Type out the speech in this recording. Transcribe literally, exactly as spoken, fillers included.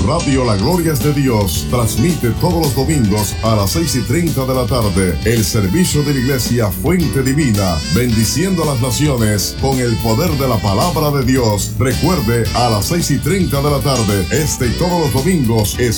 Radio La Gloria es de Dios transmite todos los domingos a las seis y treinta de la tarde el servicio de la Iglesia Fuente Divina, bendiciendo a las naciones con el poder de la palabra de Dios. Recuerde, a las seis y treinta de la tarde, este y todos los domingos, es